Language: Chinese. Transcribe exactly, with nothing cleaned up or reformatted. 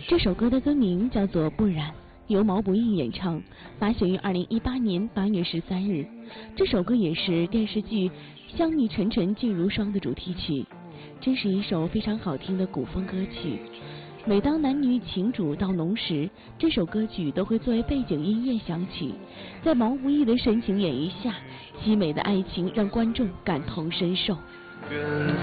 这首歌的歌名叫做《不然》，由毛不易演唱，发行于二零一八年八月十三日。这首歌也是电视剧《香蜜沉沉烬如霜》的主题曲，真是一首非常好听的古风歌曲。每当男女情主到浓时，这首歌曲都会作为背景音乐响起，在毛不易的深情演绎下，凄美的爱情让观众感同身受。 远